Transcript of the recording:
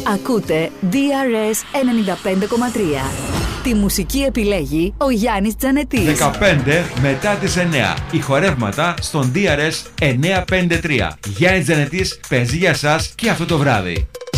Ακούτε DRS 95,3. Τη μουσική επιλέγει ο Γιάννης Τζανετής. 15 μετά τις 9. Ηχορεύματα στον DRS 953. Γιάννης Τζανετής παίζει για σας και αυτό το βράδυ.